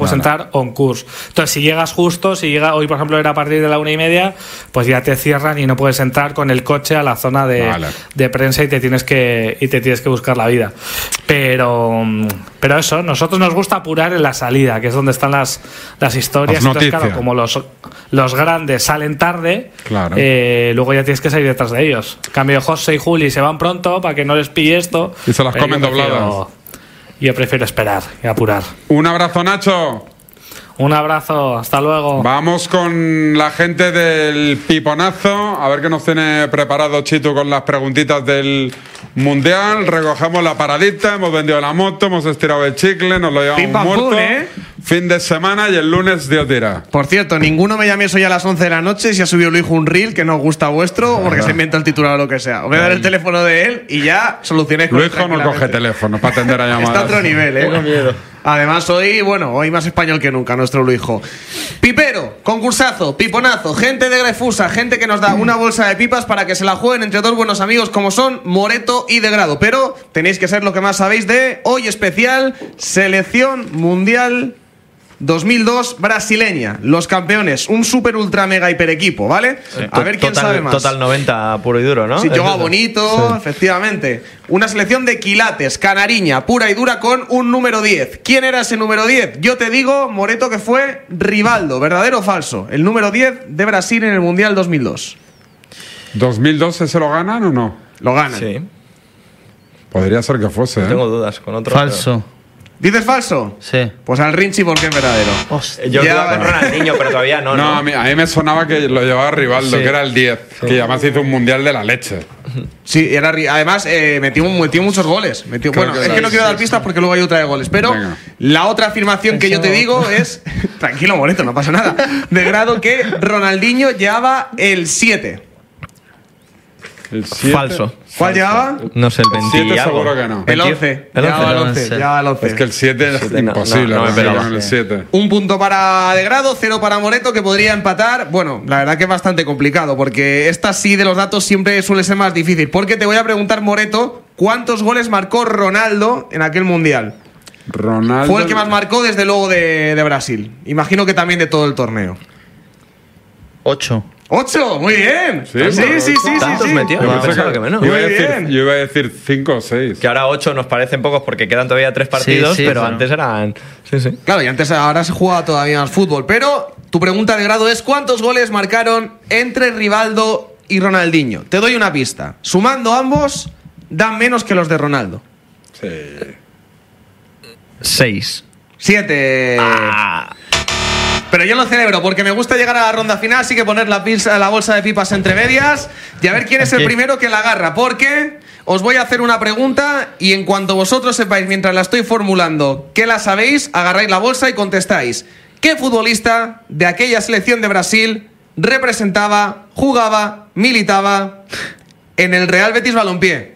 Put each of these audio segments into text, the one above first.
puedes entrar on course. Entonces, si llegas justo, hoy por ejemplo era a partir de la 1:30, pues ya te cierran y no puedes entrar con el coche a la zona de prensa y te tienes que buscar la vida. Pero eso, nosotros nos gusta apurar en la salida, que es donde están las historias. Entonces, claro, como los grandes salen tarde, luego ya tienes que salir detrás de ellos. En cambio, José y Juli se van pronto para que no les pille esto. Y se las comen dobladas. Yo prefiero esperar y apurar. Un abrazo, Nacho. Un abrazo, hasta luego. Vamos con la gente del Piponazo, a ver qué nos tiene preparado Chitu con las preguntitas del Mundial. Recogemos la paradita, hemos vendido la moto, hemos estirado el chicle, nos lo llevamos muerto. Fin de semana y el lunes Dios dirá. Por cierto, ninguno me llaméis hoy a las 11 de la noche si ha subido Luis un reel que no os gusta vuestro porque se inventa el titular o lo que sea. Os voy a dar el teléfono de él y ya solucionéis con Luis no coge teléfono para atender a llamadas. Está a otro nivel, Tengo miedo. Además, hoy más español que nunca, nuestro Luijo. Pipero, concursazo, piponazo, gente de Grefusa, gente que nos da una bolsa de pipas para que se la jueguen entre dos buenos amigos como son Moreto y De Grado. Pero tenéis que ser lo que más sabéis de hoy especial, Selección Mundial 2002 brasileña, los campeones, un super ultra mega hiper equipo, ¿vale? A ver quién sabe más. Total 90 puro y duro, ¿no? Sí, yoga bonito, efectivamente. Una selección de quilates, canariña, pura y dura con un número 10. ¿Quién era ese número 10? Yo te digo, Moreto, que fue Rivaldo, ¿verdadero o falso? El número 10 de Brasil en el Mundial 2002. ¿2002 ese lo ganan o no? Lo ganan. Sí. Podría ser que fuese, Tengo dudas con otro. Falso. ¿Dices falso? Sí. Pues al Rinchi porque es verdadero. Yo iba con Ronaldinho, pero todavía no. A mí me sonaba que lo llevaba Rivaldo, que era el 10, que además hizo un mundial de la leche. Sí, además metió muchos goles. Es que no quiero dar pistas porque luego hay otra de goles. Pero la otra afirmación que yo te digo es... Tranquilo, Moreto, no pasa nada. De Grado que Ronaldinho llevaba el 7. ¿El 7? Falso. ¿Cuál llevaba? No sé, el 20 7 y algo. seguro que no. El 11. Llevaba el 11. Es que el 7 es imposible. No me esperaba. El 7. Un punto para De Grado, 0 para Moreto, que podría empatar. Bueno, la verdad que es bastante complicado, porque esta sí de los datos siempre suele ser más difícil. Porque te voy a preguntar, Moreto, ¿cuántos goles marcó Ronaldo en aquel Mundial? Ronaldo Fue el que más marcó, desde luego, de Brasil. Imagino que también de todo el torneo. 8. ¡8! ¡Muy bien! Sí. ¿Tantos metió? Yo pensaba que menos. Yo iba a decir 5 o 6. Que ahora 8 nos parecen pocos porque quedan todavía 3 partidos, pero antes eran... Sí. Claro, y ahora se juega todavía más fútbol. Pero tu pregunta De Grado es: ¿cuántos goles marcaron entre Rivaldo y Ronaldinho? Te doy una pista. Sumando ambos, dan menos que los de Ronaldo. Sí. 6. 7. Pero yo lo celebro porque me gusta llegar a la ronda final, así que poner la bolsa de pipas entre medias y a ver quién es el primero que la agarra. Porque os voy a hacer una pregunta y en cuanto vosotros sepáis, mientras la estoy formulando, que la sabéis, agarráis la bolsa y contestáis. ¿Qué futbolista de aquella selección de Brasil representaba, jugaba, militaba en el Real Betis Balompié?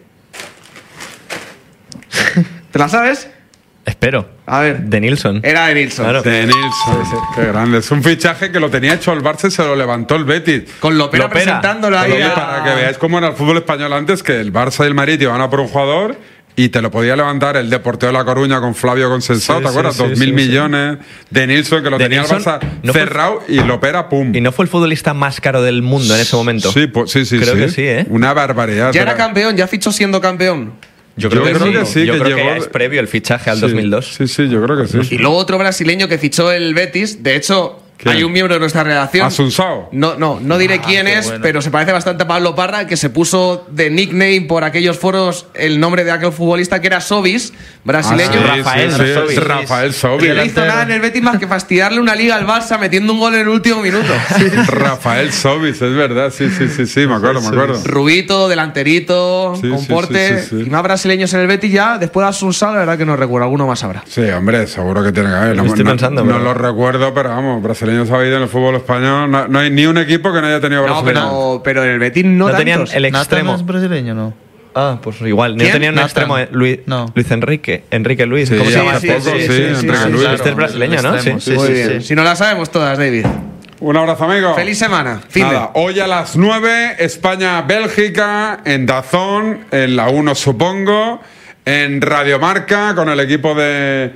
¿Te la sabes? Espero. A ver. De Nilsson. Era de Nilsson. Claro. De Nilsson. Sí. Qué grande. Es un fichaje que lo tenía hecho el Barça y se lo levantó el Betis. Con Lopera presentándolo ahí. Para que veáis cómo era el fútbol español antes, que el Barça y el Madrid iban a por un jugador y te lo podía levantar el Deportivo de La Coruña con Flavio Consensado, ¿te acuerdas? 2.000 millones. De Nilsson, que lo tenía el Barça cerrado, y Lopera, pum. ¿Y no fue el futbolista más caro del mundo en ese momento? Sí. Creo que sí, ¿eh? Una barbaridad. Ya era campeón, ya fichó siendo campeón. Yo creo que sí. Yo creo llegó... que es previo el fichaje al 2002. Sí, yo creo que sí. Y luego otro brasileño que fichó el Betis. De hecho, ¿quién? Hay un miembro de nuestra redacción. ¿Asunsao? No diré quién es, bueno, pero se parece bastante a Pablo Parra, que se puso de nickname por aquellos foros el nombre de aquel futbolista que era Sobis, brasileño. Rafael Sobis. Que no hizo nada en el Betis más que fastidiarle una liga al Barça metiendo un gol en el último minuto. Rafael Sobis, es verdad. Sí, me acuerdo. Rubito, delanterito, con porte. Y más brasileños en el Betis ya, después de Asunsao, la verdad que no recuerdo, alguno más habrá. Sí, hombre, seguro que tiene que haber. Estoy pensando, no lo recuerdo, pero vamos, brasileños ha habido en el fútbol español. No hay ni un equipo que no haya tenido brasileños. No, pero en el Betis no tenían tantos. el extremo. ¿Nathan es brasileño, no? Ah, pues igual. No tenían un extremo. Luis Enrique Luis. Sí, ¿Cómo se llama? Sí, Enrique Luis. Este es brasileño, ¿no? Sí. Muy bien. Si no la sabemos todas, David. Un abrazo, amigo. Feliz semana. Nada, hoy a las 9, España-Bélgica, en DAZN, en la 1 supongo, en Radiomarca, con el equipo de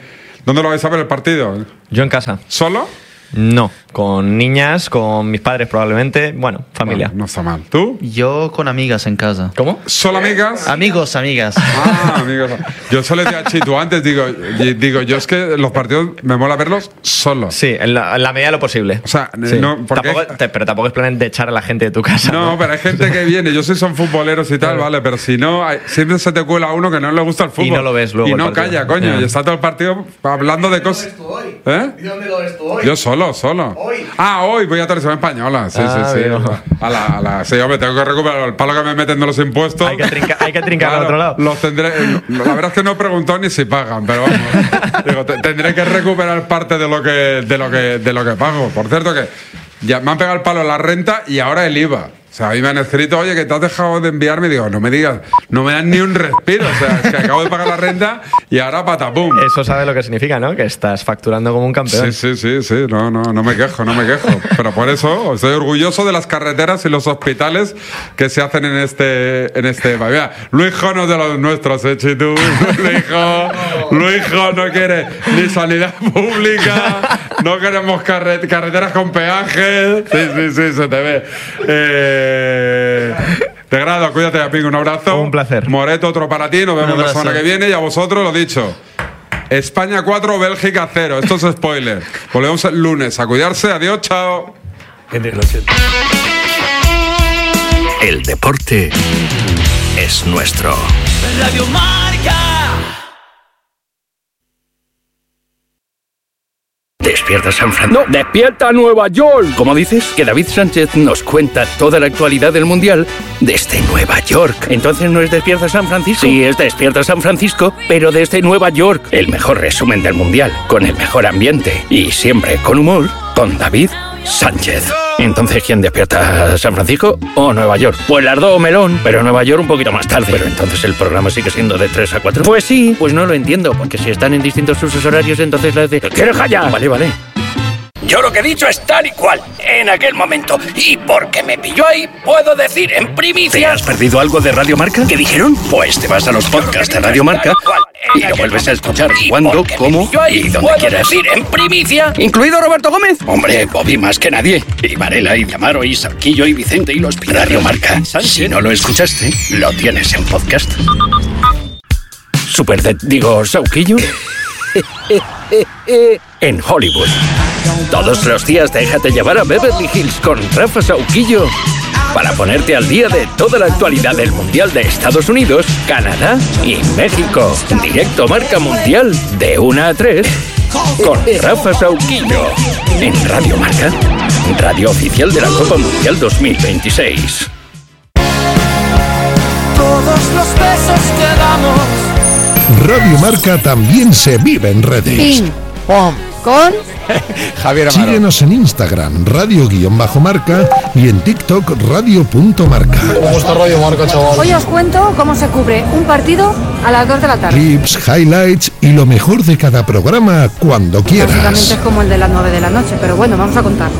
¿Dónde lo vais a ver el partido? Yo en casa. ¿Solo? No, con niñas, con mis padres probablemente. Bueno, familia. Bueno, no está mal. ¿Tú? Yo con amigas en casa. ¿Cómo? ¿Solo amigas? Amigos, amigas. Ah, amigos. Yo solo decía a Chitu antes, digo, yo es que los partidos me mola verlos solo. Sí, en la medida de lo posible. O sea, Sí. no, porque pero tampoco es plan de echar a la gente de tu casa. no, pero hay gente que viene, yo sé son futboleros y tal, vale, pero si no, siempre se te cuela uno que no le gusta el fútbol. Y no lo ves luego Y el no partido. calla, coño, Ya. y está todo el partido hablando de cosas. ¿Eh? ¿Y dónde lo ves tú hoy? Yo solo. Hoy. Ah, hoy voy a Televisión Española. Sí, sí. bien. Sí, hombre, tengo que recuperar el palo que me meten de los impuestos. Hay que trincar al otro lado. Los tendré. La verdad es que no he preguntado ni si pagan, pero vamos. Digo, tendré que recuperar parte de lo que pago. Por cierto que ya me han pegado el palo la renta y ahora el IVA. O sea, a mí me han escrito, oye, que te has dejado de enviarme. Y digo, no me digas, no me dan ni un respiro. O sea, es que acabo de pagar la renta y ahora patapum. Eso sabe lo que significa, ¿no? Que estás facturando como un campeón. Sí. No me quejo. Pero por eso estoy orgulloso de las carreteras y los hospitales que se hacen en este Mira, Luisjo no es de los nuestros, Chitu. Luisjo no quiere ni sanidad pública, no queremos carreteras con peajes. Sí, se te ve. Te grado, cuídate, Pingo, un abrazo. Un placer. Moreto, otro para ti, nos vemos la semana que viene y a vosotros lo dicho. España 4, Bélgica 0. Esto es spoiler. Volvemos el lunes. A cuidarse. Adiós, chao. El deporte es nuestro. Radio Marca. Despierta San Francisco. No, despierta Nueva York. ¿Cómo dices? Que David Sánchez nos cuenta toda la actualidad del Mundial desde Nueva York. Entonces no es Despierta San Francisco. Sí, es Despierta San Francisco, pero desde Nueva York. El mejor resumen del Mundial, con el mejor ambiente y siempre con humor, con David Sánchez. Entonces, ¿quién despierta? ¿San Francisco o Nueva York? Pues las dos, melón, pero Nueva York un poquito más tarde. Pero entonces el programa sigue siendo de 3 a 4. Pues sí, pues no lo entiendo, porque si están en distintos usos horarios, entonces la de... ¿Quieres callar? Vale. Yo lo que he dicho es tal y cual, en aquel momento. Y porque me pilló ahí, puedo decir en primicia... ¿Te has perdido algo de Radio Marca? ¿Qué dijeron? Pues te vas a los podcasts de Radio Marca y lo vuelves a escuchar cuando, cómo y donde quieras. Decir en primicia, ¿incluido Roberto Gómez? Hombre, Bobby más que nadie. Y Varela, y Amaro, y Sarquillo, y Vicente, y los Radio Marca. Si no lo escuchaste, lo tienes en podcast. Sauquillo. En Hollywood. Todos los días déjate llevar a Beverly Hills con Rafa Sauquillo para ponerte al día de toda la actualidad del Mundial de Estados Unidos, Canadá y México. Directo Marca Mundial de 1 a 3 con Rafa Sauquillo en Radio Marca, radio oficial de la Copa Mundial 2026. Todos los besos que damos. Radio Marca también se vive en redes. Ping, pom, con Javier Amaro. Síguenos en Instagram, radio_marca y en TikTok, radio.marca. ¿Cómo está Radio Marca, chaval? Hoy os cuento cómo se cubre un partido a las 2 de la tarde. Clips, highlights y lo mejor de cada programa cuando quieras. Básicamente es como el de las 9 de la noche, pero bueno, vamos a contar.